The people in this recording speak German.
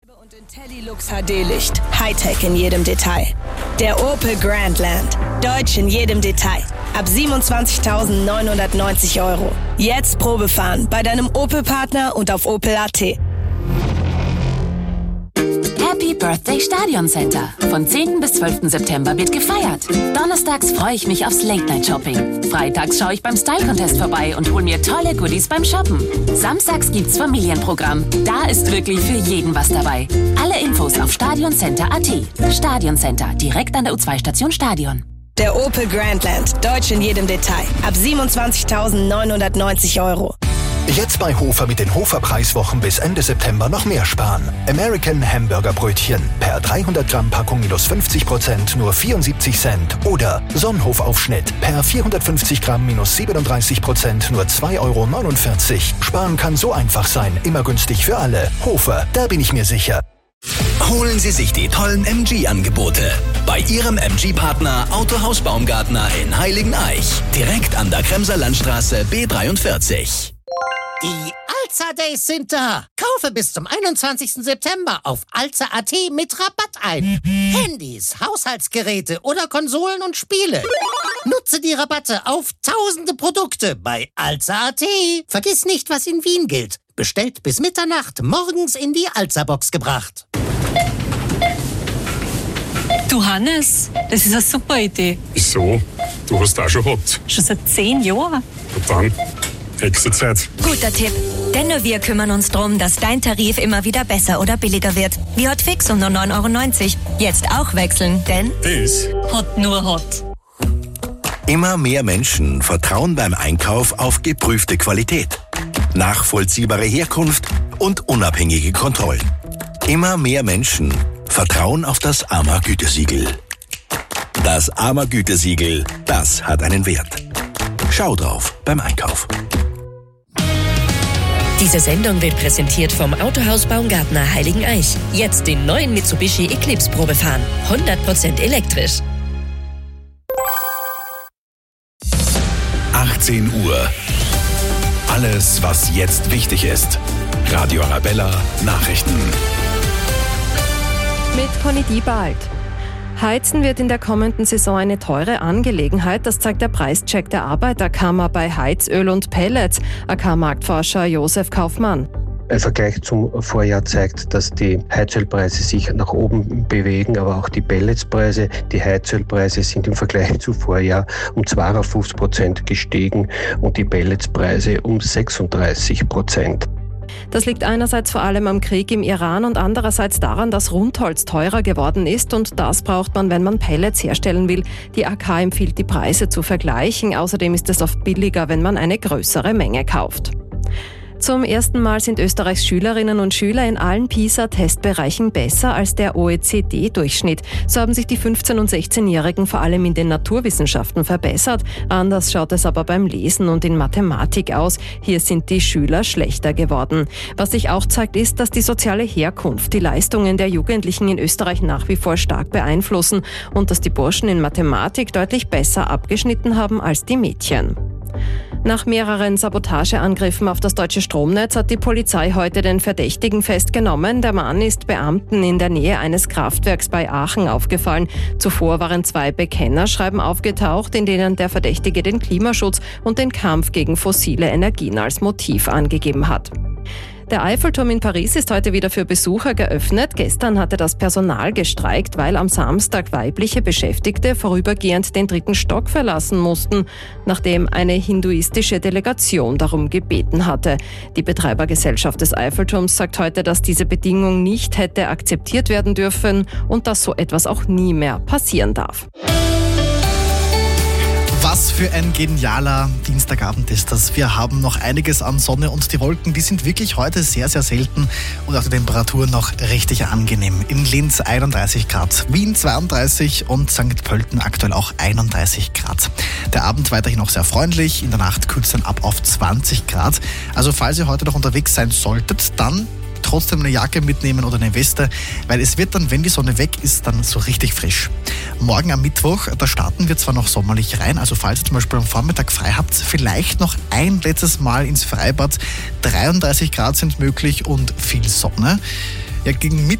Und IntelliLux HD-Licht. Hightech in jedem Detail. Der Opel Grandland. Deutsch in jedem Detail. Ab 27.990 €. Jetzt Probefahren bei deinem Opel-Partner und auf Opel.at. Happy Birthday Stadion Center. Von 10. bis 12. September wird gefeiert. Donnerstags freue ich mich aufs Late-Night-Shopping. Freitags schaue ich beim Style-Contest vorbei und hole mir tolle Goodies beim Shoppen. Samstags gibt's Familienprogramm. Da ist wirklich für jeden was dabei. Alle Infos auf stadioncenter.at. Stadion Center, direkt an der U2-Station Stadion. Der Opel Grandland. Deutsch in jedem Detail. Ab 27.990 €. Jetzt bei Hofer mit den Hofer-Preiswochen bis Ende September noch mehr sparen. American Hamburger Brötchen per 300 Gramm Packung minus 50% nur 74 Cent. Oder Sonnenhof-Aufschnitt per 450 Gramm minus 37% nur 2,49 €. Sparen kann so einfach sein, immer günstig für alle. Hofer, da bin ich mir sicher. Holen Sie sich die tollen MG-Angebote bei Ihrem MG-Partner Autohaus Baumgartner in Heiligeneich. Direkt an der Kremser Landstraße B43. Die Alza Days sind da. Kaufe bis zum 21. September auf alza.at mit Rabatt ein. Handys, Haushaltsgeräte oder Konsolen und Spiele. Nutze die Rabatte auf tausende Produkte bei alza.at. Vergiss nicht, was in Wien gilt. Bestellt bis Mitternacht, morgens in die Alza-Box gebracht. Du Hannes, das ist eine super Idee. Wieso? Du hast auch schon gehabt. Schon seit 10 Jahren. Und dann? Exit-Zeit. Guter Tipp. Denn nur wir kümmern uns darum, dass dein Tarif immer wieder besser oder billiger wird. Wie Hotfix um nur 9,90 €. Jetzt auch wechseln, denn Das Hot nur Hot. Immer mehr Menschen vertrauen beim Einkauf auf geprüfte Qualität, nachvollziehbare Herkunft und unabhängige Kontrollen. Immer mehr Menschen vertrauen auf das AMA-Gütesiegel. Das AMA-Gütesiegel, das hat einen Wert. Schau drauf beim Einkauf. Diese Sendung wird präsentiert vom Autohaus Baumgartner Heiligeneich. Jetzt den neuen Mitsubishi Eclipse Probe fahren. 100% elektrisch. 18 Uhr. Alles, was jetzt wichtig ist. Radio Arabella Nachrichten. Mit Conny Diebald. Heizen wird in der kommenden Saison eine teure Angelegenheit, das zeigt der Preischeck der Arbeiterkammer bei Heizöl und Pellets, AK-Marktforscher Josef Kaufmann. Ein Vergleich zum Vorjahr zeigt, dass die Heizölpreise sich nach oben bewegen, aber auch die Pelletspreise. Die Heizölpreise sind im Vergleich zu Vorjahr um 52% gestiegen und die Pelletspreise um 36%. Das liegt einerseits vor allem am Krieg im Iran und andererseits daran, dass Rundholz teurer geworden ist und das braucht man, wenn man Pellets herstellen will. Die AK empfiehlt, die Preise zu vergleichen. Außerdem ist es oft billiger, wenn man eine größere Menge kauft. Zum ersten Mal sind Österreichs Schülerinnen und Schüler in allen PISA-Testbereichen besser als der OECD-Durchschnitt. So haben sich die 15- und 16-Jährigen vor allem in den Naturwissenschaften verbessert. Anders schaut es aber beim Lesen und in Mathematik aus. Hier sind die Schüler schlechter geworden. Was sich auch zeigt, ist, dass die soziale Herkunft die Leistungen der Jugendlichen in Österreich nach wie vor stark beeinflussen und dass die Burschen in Mathematik deutlich besser abgeschnitten haben als die Mädchen. Nach mehreren Sabotageangriffen auf das deutsche Stromnetz hat die Polizei heute den Verdächtigen festgenommen. Der Mann ist Beamten in der Nähe eines Kraftwerks bei Aachen aufgefallen. Zuvor waren 2 Bekennerschreiben aufgetaucht, in denen der Verdächtige den Klimaschutz und den Kampf gegen fossile Energien als Motiv angegeben hat. Der Eiffelturm in Paris ist heute wieder für Besucher geöffnet. Gestern hatte das Personal gestreikt, weil am Samstag weibliche Beschäftigte vorübergehend den 3. Stock verlassen mussten, nachdem eine hinduistische Delegation darum gebeten hatte. Die Betreibergesellschaft des Eiffelturms sagt heute, dass diese Bedingung nicht hätte akzeptiert werden dürfen und dass so etwas auch nie mehr passieren darf. Was für ein genialer Dienstagabend ist das. Wir haben noch einiges an Sonne und die Wolken, die sind wirklich heute sehr, sehr selten und auch die Temperatur noch richtig angenehm. In Linz 31 Grad, Wien 32 und St. Pölten aktuell auch 31 Grad. Der Abend weiterhin noch sehr freundlich, in der Nacht kühlt es dann ab auf 20 Grad. Also falls ihr heute noch unterwegs sein solltet, dann trotzdem eine Jacke mitnehmen oder eine Weste, weil es wird dann, wenn die Sonne weg ist, dann so richtig frisch. Morgen am Mittwoch, da starten wir zwar noch sommerlich rein, also falls ihr zum Beispiel am Vormittag frei habt, vielleicht noch ein letztes Mal ins Freibad. 33 Grad sind möglich und viel Sonne. Ja, gegen